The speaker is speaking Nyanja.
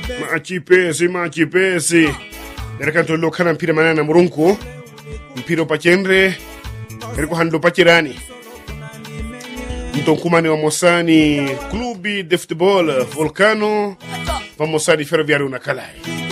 machipesi nerakanto lo kana mpira manana murunku mpiro pachenre eriko hando pachirani mtonkumani wa Mosani Clube de Futebol Volcano pa Mosani Ferroviário na Calai